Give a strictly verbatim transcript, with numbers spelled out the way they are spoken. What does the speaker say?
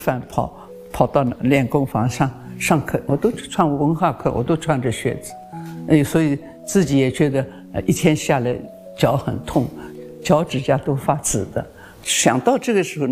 饭跑跑到练功房上上课，我都穿文化课，我都穿着靴子，哎，所以自己也觉得呃一天下来脚很痛，脚趾甲都发紫的。想到这个时候。